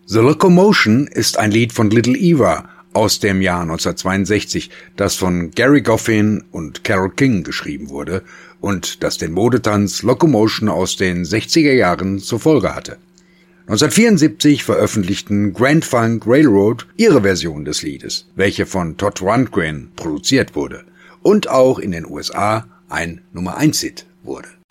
The Locomotion ist ein Lied von Little Eva aus dem Jahr 1962, das von Gerry Goffin und Carole King geschrieben wurde und das den Modetanz Locomotion aus den 60er Jahren zur Folge hatte. 1974 veröffentlichten Grand Funk Railroad ihre Version des Liedes, welche von Todd Rundgren produziert wurde und auch in den USA ein Nummer-1-Hit wurde.